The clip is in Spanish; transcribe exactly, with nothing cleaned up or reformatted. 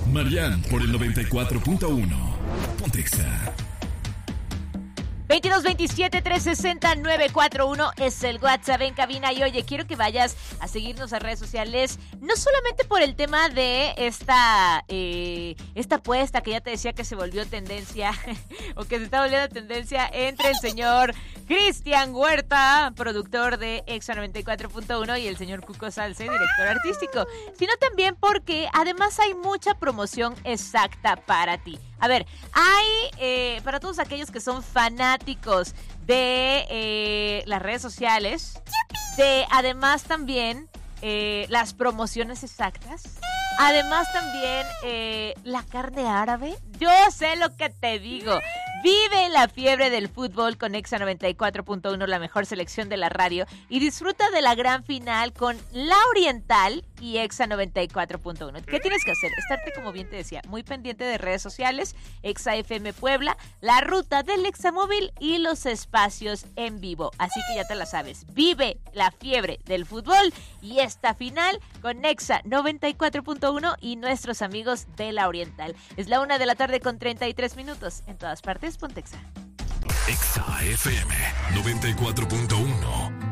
Marian por el noventa y cuatro punto uno. Ponte Exa. veintidós veintisiete, trescientos sesenta, novecientos cuarenta y uno es el WhatsApp en cabina. Y oye, quiero que vayas a seguirnos a redes sociales, no solamente por el tema de esta eh, esta apuesta que ya te decía que se volvió tendencia o que se está volviendo tendencia entre el señor Cristian Huerta, productor de Exa noventa y cuatro punto uno, y el señor Cuco Salce, director artístico, sino también porque además hay mucha promoción exacta para ti. A ver, hay eh, para todos aquellos que son fanáticos de eh, las redes sociales, de además también eh, las promociones exactas, además también eh, la carne árabe. Yo sé lo que te digo. Vive la fiebre del fútbol con Exa noventa y cuatro punto uno, la mejor selección de la radio, y disfruta de la gran final con La Oriental y Exa noventa y cuatro punto uno. ¿Qué tienes que hacer? Estarte, como bien te decía, muy pendiente de redes sociales, Exa F M Puebla, la ruta del Examóvil y los espacios en vivo. Así que ya te la sabes. Vive la fiebre del fútbol y esta final con Exa noventa y cuatro punto uno y nuestros amigos de La Oriental. Es la una de la tarde con treinta y tres minutos. En todas partes, ponte Exa. Exa F M noventa y cuatro punto uno.